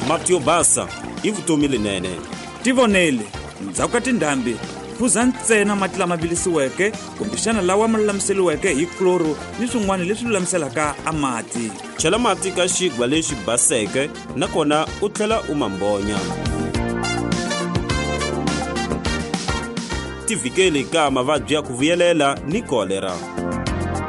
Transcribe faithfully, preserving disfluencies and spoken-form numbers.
mati yo basa i vutomi linene. Tivonele ndzhaku ka tindhambi phuza ntsena mati lama vilisiweke kumbexana lawa ma lulamiseliweke hi kloro ni swin'wana leswi lulamiselaka a mati. Chela mati ka xigwa lexi baseke nakona u tlhela u mambonya. Tivikeli ka mavabyi ya ku vuyelela ni kolera.